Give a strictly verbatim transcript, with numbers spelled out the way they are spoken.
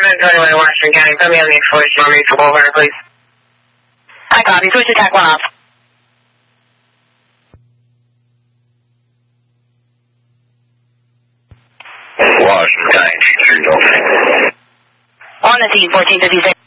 one twenty-one Washington County. Put me on the explosion on Mutual Boulevard, please. I copy. Push attack one off. Washington County, two three Delta. On the scene, fourteen fifty-six.